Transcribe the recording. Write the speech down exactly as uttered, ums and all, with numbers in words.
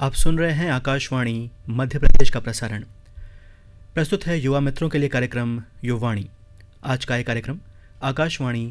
आप सुन रहे हैं आकाशवाणी मध्य प्रदेश का प्रसारण। प्रस्तुत है युवा मित्रों के लिए कार्यक्रम युवाणी। आज का ये कार्यक्रम आकाशवाणी